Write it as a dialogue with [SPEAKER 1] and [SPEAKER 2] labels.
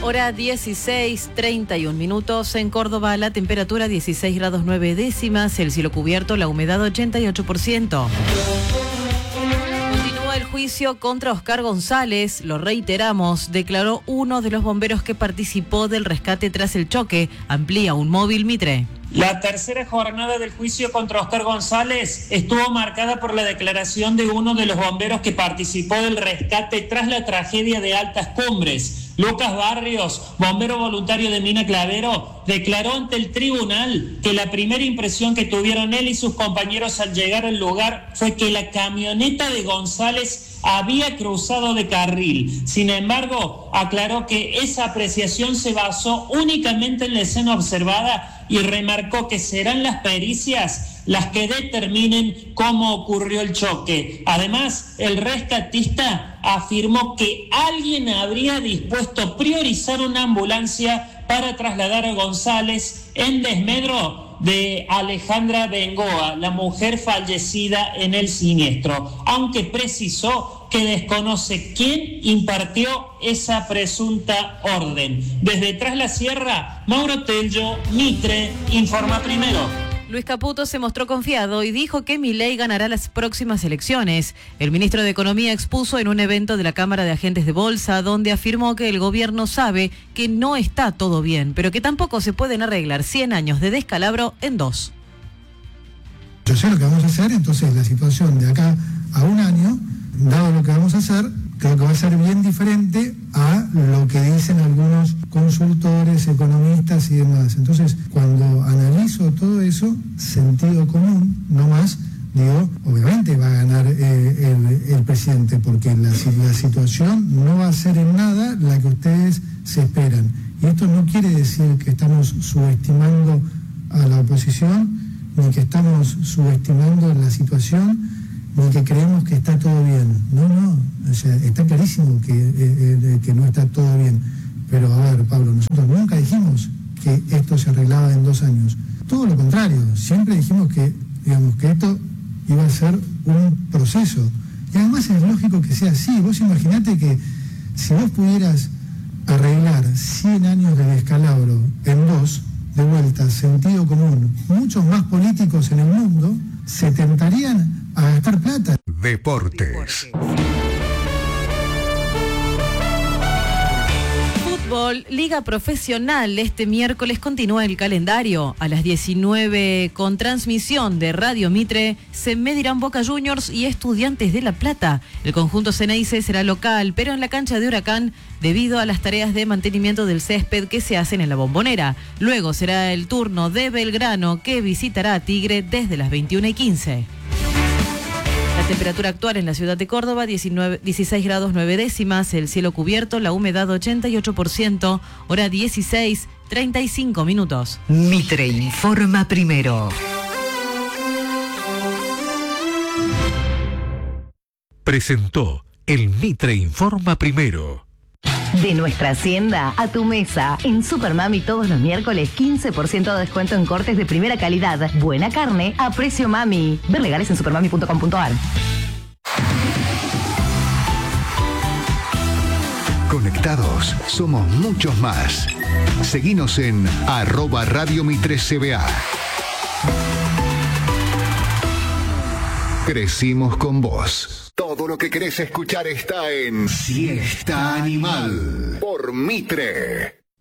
[SPEAKER 1] Hora 16:31. En Córdoba la temperatura 16 grados 9 décimas, el cielo cubierto, la humedad 88%. Continúa el juicio contra Oscar González, lo reiteramos, declaró uno de los bomberos que participó del rescate tras el choque, amplía un móvil Mitre.
[SPEAKER 2] La tercera jornada del juicio contra Oscar González estuvo marcada por la declaración de uno de los bomberos que participó del rescate tras la tragedia de Altas Cumbres. Lucas Barrios, bombero voluntario de Mina Clavero, declaró ante el tribunal que la primera impresión que tuvieron él y sus compañeros al llegar al lugar fue que la camioneta de González había cruzado de carril. Sin embargo, aclaró que esa apreciación se basó únicamente en la escena observada y remarcó que serán las pericias las que determinen cómo ocurrió el choque. Además, el rescatista afirmó que alguien habría dispuesto priorizar una ambulancia para trasladar a González en desmedro de Alejandra Bengoa, la mujer fallecida en el siniestro, aunque precisó que desconoce quién impartió esa presunta orden. Desde Tras la Sierra, Mauro Tello, Mitre, informa primero.
[SPEAKER 1] Luis Caputo se mostró confiado y dijo que Milei ganará las próximas elecciones. El ministro de Economía expuso en un evento de la Cámara de Agentes de Bolsa, donde afirmó que el gobierno sabe que no está todo bien, pero que tampoco se pueden arreglar 100 años de descalabro en 2.
[SPEAKER 3] Yo sé lo que vamos a hacer, entonces la situación de acá a un año, dado lo que vamos a hacer, creo que va a ser bien diferente a lo que dicen algunos consultores, economistas y demás. Entonces, cuando analizo todo eso, sentido común, no más, digo, obviamente va a ganar el presidente, porque la situación no va a ser en nada la que ustedes se esperan. Y esto no quiere decir que estamos subestimando a la oposición, ni que estamos subestimando la situación, ni que creemos que está todo bien. No, o sea, está clarísimo que no está todo bien. Pero a ver, Pablo, nosotros nunca dijimos que esto se arreglaba en 2 años. Todo lo contrario, siempre dijimos que esto iba a ser un proceso. Y además es lógico que sea así. Vos imaginate que si vos pudieras arreglar 100 años de descalabro en 2, de vuelta, sentido común, muchos más políticos en el mundo se tentarían a gastar plata.
[SPEAKER 4] Deportes.
[SPEAKER 1] Fútbol, Liga Profesional. Este miércoles continúa el calendario. A las 19, con transmisión de Radio Mitre, se medirán Boca Juniors y Estudiantes de La Plata. El conjunto Ceneice será local, pero en la cancha de Huracán, debido a las tareas de mantenimiento del césped que se hacen en la Bombonera. Luego será el turno de Belgrano, que visitará a Tigre desde las 21:15. La temperatura actual en la ciudad de Córdoba, 16 grados 9 décimas, el cielo cubierto, la humedad 88%, hora 16:35.
[SPEAKER 4] Mitre informa primero. Presentó el Mitre informa primero.
[SPEAKER 5] De nuestra hacienda a tu mesa. En Supermami todos los miércoles 15% de descuento en cortes de primera calidad. Buena carne a precio mami. Ver legales en supermami.com.ar.
[SPEAKER 4] Conectados, somos muchos más. Seguinos en @Radio Mitre CBA. Crecimos con vos. Todo lo que querés escuchar está en Siesta Animal por Mitre.